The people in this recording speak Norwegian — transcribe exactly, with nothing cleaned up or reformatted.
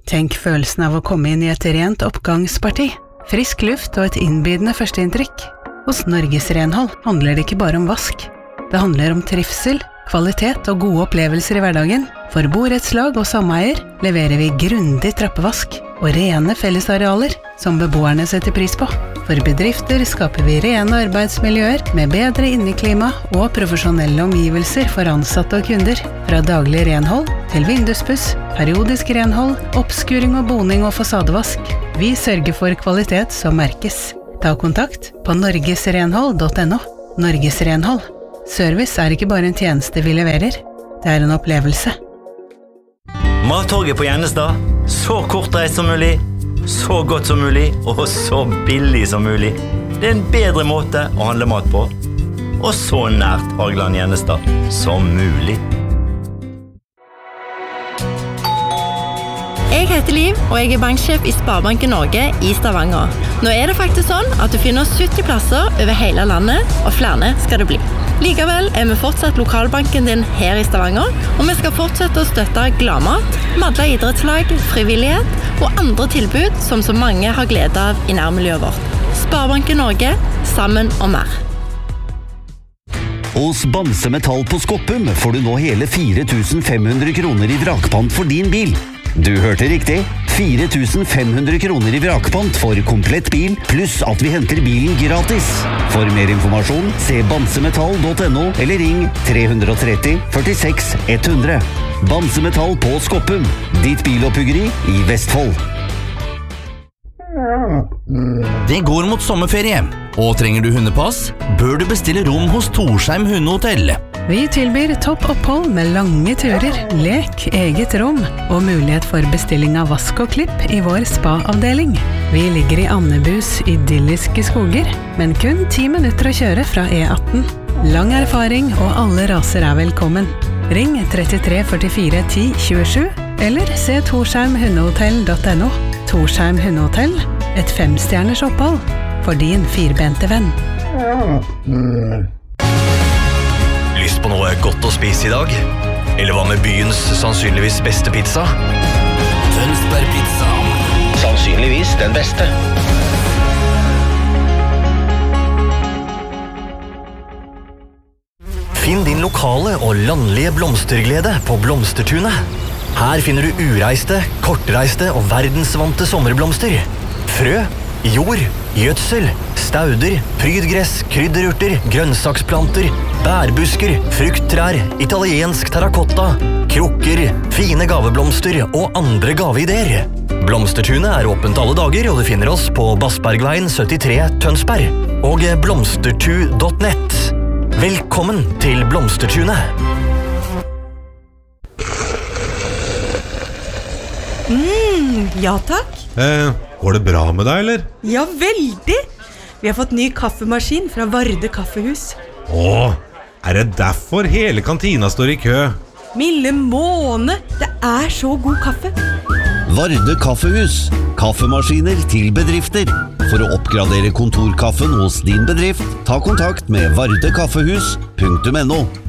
Tenk følelsen av å komme inn i et rent oppgangsparti. Frisk luft og et innbydende førsteinntrykk. Hos Norges Renhold handler det ikke bare om vask. Det handler om trivsel, kvalitet og gode opplevelser i hverdagen. For borettslag og sameier leverer vi grundig trappevask og rene fellesarealer som beboerne setter pris på. For bedrifter skaper vi rene arbeidsmiljøer med bedre inneklima og profesjonelle omgivelser for ansatte og kunder. Fra daglig renhold til vinduspuss, periodisk renhold, oppskuring og boning og fasadevask. Vi sørger for kvalitet som merkes. Ta kontakt på norgesrenhold punktum no. Norges Renhold. Service er ikke bare en tjeneste vi leverer, det er en opplevelse. Mattorget på Gjennestad. Så kort reis som mulig, så godt som mulig og så billig som mulig. Det er en bedre måte å handle mat på. Og så nært Hageland Gjennestad som mulig. Jeg heter Liv, og jeg er banksjef i Sparebanken Norge i Stavanger. Nå er det faktisk sånn at du finner sytti plasser over hele landet, og flere skal det bli. Likevel er vi fortsatt lokalbanken din her i Stavanger, og vi skal fortsette å støtte gladmat, madla idrettslag, frivillighet og andre tilbud som så mange har glede av i nærmiljøet vårt. Sparebanken Norge, sammen og mer. Hos Bamse Metall på Skoppum får du nå hele fire tusen fem hundre kroner i vrakpant for din bil. Du hørte riktig. fire tusen fem hundre kroner i vrakpant for komplett bil, pluss at vi henter bilen gratis. For mer informasjon, se bamsemetall punktum no eller ring tre tre tre, førtiseks, hundre. Bamse Metall på Skoppum, ditt biloppbyggeri i Vestfold. Det går mot sommerferie, og trenger du hundepass, bør du bestille rom hos Torsheim Hundehotell. Vi tilbyr topp opphold med lange turer, lek, eget rom og mulighet for bestilling av vask og klipp i vår spa-avdeling. Vi ligger i Annebus idylliske skoger, men kun ti minutter å kjøre fra E atten. Lang erfaring og alle raser er velkommen. Ring tre tre førtifire ti tjuesju eller se torsheim hundehotell punktum no. Torsheim Hundehotell, et femstjerners opphold for din firbente venn. Lyst på noe godt å spise i dag? Eller hva med byens sannsynligvis beste pizza? Tønsberg Pizza. Sannsynligvis den beste. Finn din lokale og landlige blomsterglede på Blomstertunet. Her finner du ureiste, kortreiste og verdensvante sommerblomster. Frø, jord, gjødsel, stauder, prydgress, krydderurter, grønnsaksplanter, bærbusker, frukttrær, italiensk terrakotta, krukker, fine gaveblomster og andre gaveideer. Blomstertunet er åpent alle dager, og du finner oss på Bassbergveien syttitre Tønsberg og blomstertu punktum nett. Velkommen til Blomstertunet. Mm, ja takk. Eh, går det bra med deg, eller? Ja, veldig. Vi har fått ny kaffemaskin fra Varde Kaffehus. Åh, er det derfor hele kantina står i kø? Milde måne, det er så god kaffe. Varde Kaffehus. Kaffemaskiner til bedrifter. For å oppgradere kontorkaffen hos din bedrift, ta kontakt med varde kaffehus punktum no.